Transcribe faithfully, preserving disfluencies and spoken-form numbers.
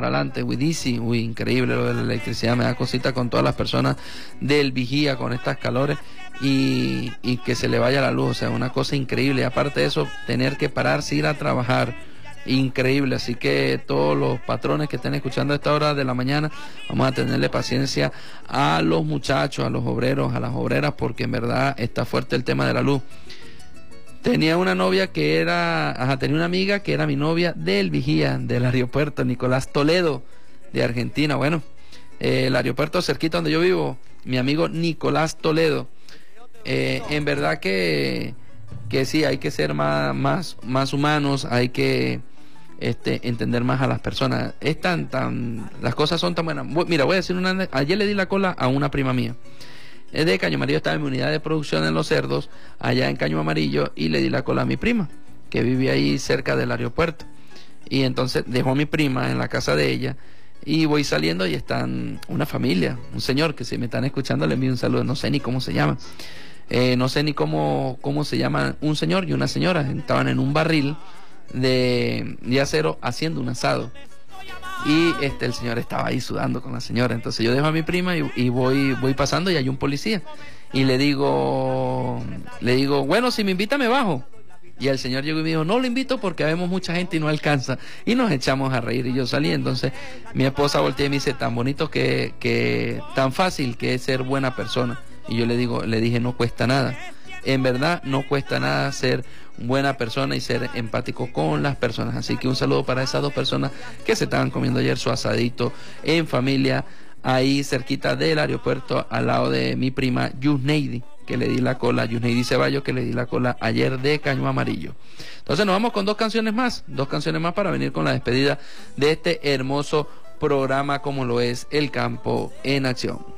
para adelante, Widici, uy, increíble lo de la electricidad, me da cosita con todas las personas del vigía con estas calores y, y que se le vaya la luz, o sea, una cosa increíble, y aparte de eso, tener que pararse, ir a trabajar, increíble, así que todos los patrones que estén escuchando a esta hora de la mañana, vamos a tenerle paciencia a los muchachos, a los obreros, a las obreras, porque en verdad está fuerte el tema de la luz. Tenía una novia que era, ajá, tenía una amiga que era mi novia del vigía del aeropuerto, Nicolás Toledo, de Argentina. Bueno, eh, el aeropuerto cerquita donde yo vivo, mi amigo Nicolás Toledo. Eh, en verdad que, que sí, hay que ser más, más, más humanos, hay que este, entender más a las personas. Es tan, tan, las cosas son tan buenas. Mira, voy a decir una, ayer le di la cola a una prima mía. Es de Caño Amarillo, estaba en mi unidad de producción en Los Cerdos, allá en Caño Amarillo, y le di la cola a mi prima, que vive ahí cerca del aeropuerto. Y entonces dejó a mi prima en la casa de ella, y voy saliendo y están una familia, un señor que si me están escuchando le envío un saludo, no sé ni cómo se llama, eh, no sé ni cómo, cómo se llama un señor y una señora, estaban en un barril de, de acero haciendo un asado. Y este el señor estaba ahí sudando con la señora. Entonces yo dejo a mi prima y, y voy voy pasando y hay un policía. Y le digo, le digo, bueno, si me invita me bajo. Y el señor llegó y me dijo, no lo invito porque vemos mucha gente y no alcanza. Y nos echamos a reír y yo salí. Entonces mi esposa voltea y me dice, tan bonito que, que, tan fácil que es ser buena persona. Y yo le digo, le dije, no cuesta nada. En verdad no cuesta nada ser buena persona y ser empático con las personas. Así que un saludo para esas dos personas que se estaban comiendo ayer su asadito en familia, ahí cerquita del aeropuerto, al lado de mi prima Yusneidi, que le di la cola, Yusneidi Ceballos, que le di la cola ayer de Caño Amarillo. Entonces nos vamos con dos canciones más, dos canciones más para venir con la despedida de este hermoso programa como lo es El Campo en Acción.